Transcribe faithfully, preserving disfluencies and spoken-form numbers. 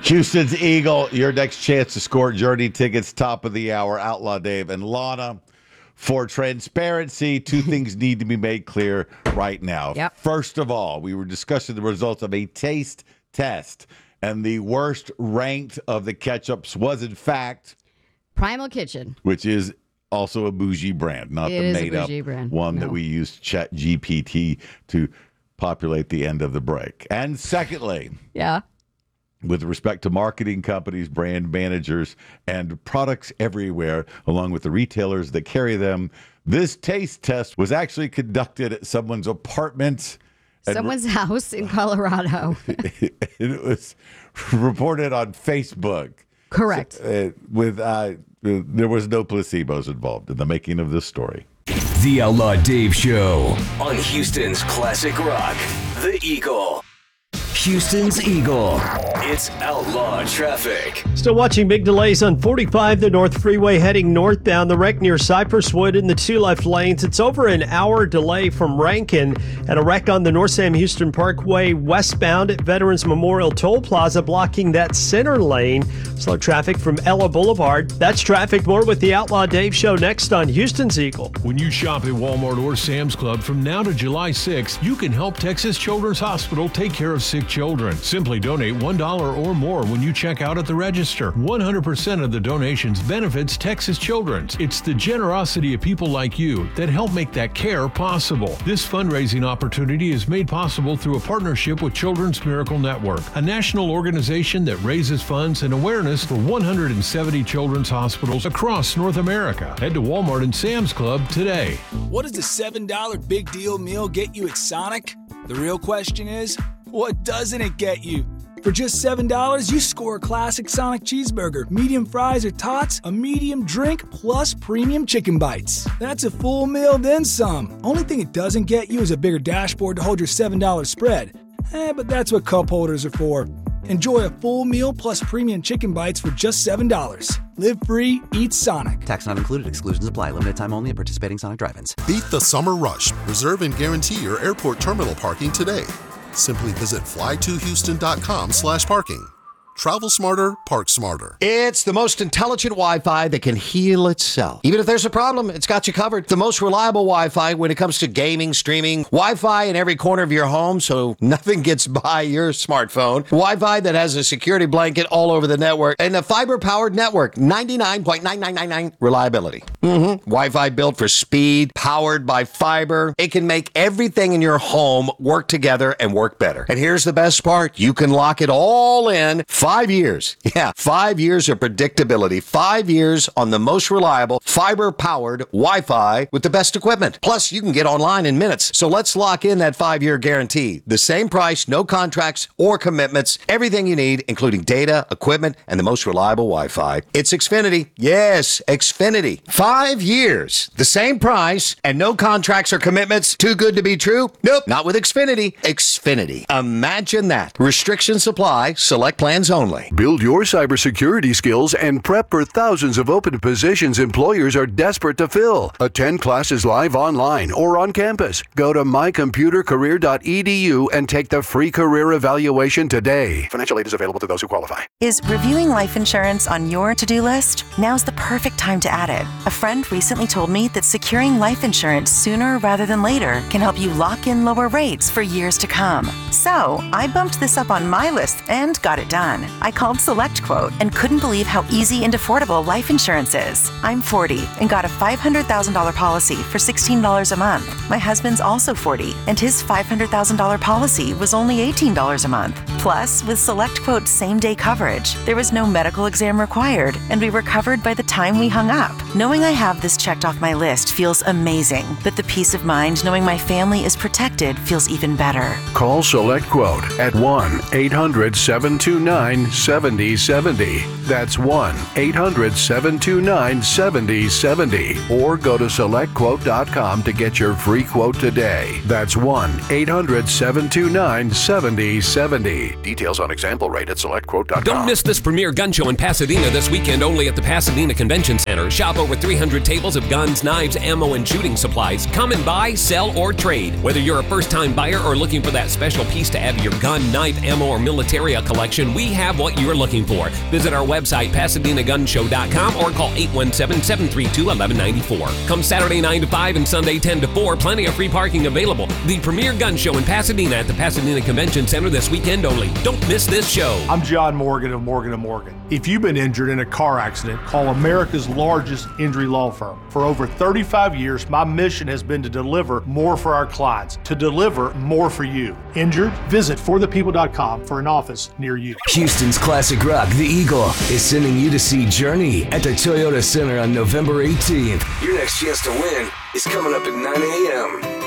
Houston's Eagle, your next chance to score Journey tickets, top of the hour. Outlaw Dave and Lana. For transparency, two things need to be made clear right now. Yep. First of all, we were discussing the results of a taste test, and the worst ranked of the ketchups was, in fact, Primal Kitchen, which is also a bougie brand, not it the is a made-up bougie brand. one No. that we used Chat G P T to populate the end of the break. And secondly, Yeah. with respect to marketing companies, brand managers, and products everywhere, along with the retailers that carry them, this taste test was actually conducted at someone's apartment. and Someone's house in Colorado. It was reported on Facebook. Correct. Uh, with uh, there was no placebos involved in the making of this story. The Outlaw Dave Show on Houston's classic rock, The Eagle. Houston's Eagle. It's Outlaw Traffic. Still watching big delays on forty-five, the North Freeway heading northbound. The wreck near Cypress Wood in the two left lanes. It's over an hour delay from Rankin. And a wreck on the North Sam Houston Parkway westbound at Veterans Memorial Toll Plaza blocking that center lane. Slow traffic from Ella Boulevard. That's traffic. More with the Outlaw Dave Show next on Houston's Eagle. When you shop at Walmart or Sam's Club from now to July sixth, you can help Texas Children's Hospital take care of sick children. Simply donate one dollar or more when you check out at the register. one hundred percent of the donations benefits Texas Children's. It's the generosity of people like you that help make that care possible. This fundraising opportunity is made possible through a partnership with Children's Miracle Network, a national organization that raises funds and awareness for one hundred seventy children's hospitals across North America. Head to Walmart and Sam's Club today. What does a seven dollar big deal meal get you at Sonic? The real question is, what doesn't it get you? For just seven dollars, you score a classic Sonic cheeseburger, medium fries or tots, a medium drink, plus premium chicken bites. That's a full meal, then some. Only thing it doesn't get you is a bigger dashboard to hold your seven dollar spread. Eh, but that's what cup holders are for. Enjoy a full meal plus premium chicken bites for just seven dollars. Live free, eat Sonic. Tax not included. Exclusions apply. Limited time only at participating Sonic drive-ins. Beat the summer rush. Reserve and guarantee your airport terminal parking today. Simply visit fly to houston dot com slash parking. Travel smarter, park smarter. It's the most intelligent Wi-Fi that can heal itself. Even if there's a problem, it's got you covered. The most reliable Wi-Fi when it comes to gaming, streaming, Wi-Fi in every corner of your home so nothing gets by your smartphone. Wi-Fi that has a security blanket all over the network and a fiber-powered network, ninety-nine point nine nine nine nine reliability. Mm-hmm. Wi-Fi built for speed, powered by fiber. It can make everything in your home work together and work better. And here's the best part. You can lock it all in. Five years. Yeah, five years of predictability. Five years on the most reliable fiber-powered Wi-Fi with the best equipment. Plus, you can get online in minutes. So let's lock in that five-year guarantee. The same price, no contracts or commitments. Everything you need, including data, equipment, and the most reliable Wi-Fi. It's Xfinity. Yes, Xfinity. Five years. The same price and no contracts or commitments. Too good to be true? Nope, not with Xfinity. Xfinity. Imagine that. Restrictions apply. Select plans only. Build your cybersecurity skills and prep for thousands of open positions employers are desperate to fill. Attend classes live online or on campus. Go to my computer career dot e d u and take the free career evaluation today. Financial aid is available to those who qualify. Is reviewing life insurance on your to-do list? Now's the perfect time to add it. A friend recently told me that securing life insurance sooner rather than later can help you lock in lower rates for years to come. So I bumped this up on my list and got it done. I called SelectQuote and couldn't believe how easy and affordable life insurance is. I'm forty and got a five hundred thousand dollars policy for sixteen dollars a month. My husband's also forty and his five hundred thousand dollars policy was only eighteen dollars a month. Plus, with SelectQuote's same-day coverage, there was no medical exam required and we were covered by the time we hung up. Knowing I have this checked off my list feels amazing, but the peace of mind knowing my family is protected feels even better. Call SelectQuote at one eight hundred seven two nine seven zero seven zero. That's one eight hundred seven two nine seven zero seven zero. Or go to select quote dot com to get your free quote today. That's one eight hundred seven two nine seven zero seven zero. Details on example rate at select quote dot com. Don't miss this premier gun show in Pasadena this weekend only at the Pasadena Convention Center. Shop over three hundred tables of guns, knives, ammo, and shooting supplies. Come and buy, sell, or trade. Whether you're a first-time buyer or looking for that special piece to add to your gun, knife, ammo, or militaria collection, we have what you're looking for. Visit our website, pasadena gun show dot com, or call eight one seven, seven three two, one one nine four. Come Saturday nine to five and Sunday ten to four. Plenty of free parking available. The premier gun show in Pasadena at the Pasadena Convention Center this weekend only. Don't miss this show. I'm John Morgan of Morgan and Morgan. If you've been injured in a car accident, call America's largest injury law firm. For over thirty-five years, my mission has been to deliver more for our clients, to deliver more for you. Injured? Visit for the people dot com for an office near you. Houston's classic rock, The Eagle, is sending you to see Journey at the Toyota Center on November eighteenth. Your next chance to win is coming up at nine a.m.